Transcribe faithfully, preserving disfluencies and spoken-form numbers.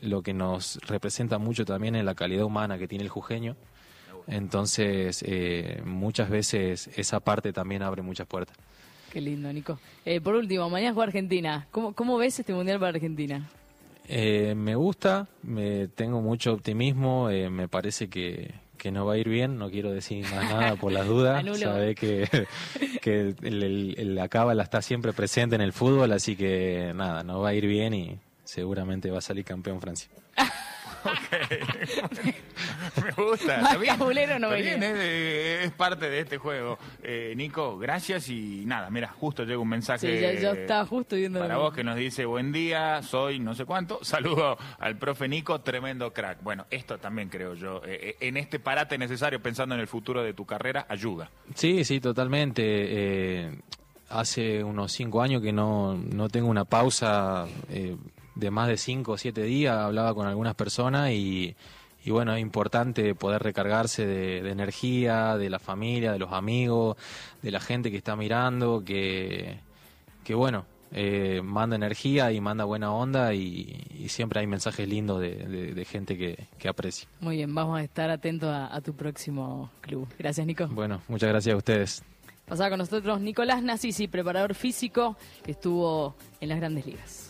lo que nos representa mucho también es la calidad humana que tiene el jujeño. Entonces, eh, muchas veces esa parte también abre muchas puertas. Qué lindo, Nico. Eh, por último, mañana juega Argentina. ¿Cómo, cómo ves este Mundial para Argentina? Eh, me gusta, me tengo mucho optimismo, eh, me parece que, que nos va a ir bien, no quiero decir más nada por las dudas. Sabe que, que el, el, el la cábala está siempre presente en el fútbol, así que nada, nos va a ir bien y seguramente va a salir campeón Francia. Okay. Me gusta. Más cabulero no bien, es, es parte de este juego. Eh, Nico, gracias y nada, mira, justo llega un mensaje. Sí, ya, ya estaba justo viendo. Para vos que nos dice, buen día, soy no sé cuánto. Saludo al profe Nico, tremendo crack. Bueno, esto también creo yo. Eh, en este parate necesario, pensando en el futuro de tu carrera, ayuda. Sí, sí, totalmente. Eh, hace unos cinco años que no, no tengo una pausa. Eh, de más de cinco o siete días, hablaba con algunas personas y, y bueno, es importante poder recargarse de, de energía, de la familia, de los amigos, de la gente que está mirando, que, que bueno, eh, manda energía y manda buena onda y, y siempre hay mensajes lindos de, de, de gente que, que aprecia. Muy bien, vamos a estar atentos a, a tu próximo club. Gracias, Nico. Bueno, muchas gracias a ustedes. Pasaba con nosotros Nicolás Nasisi, preparador físico que estuvo en las Grandes Ligas.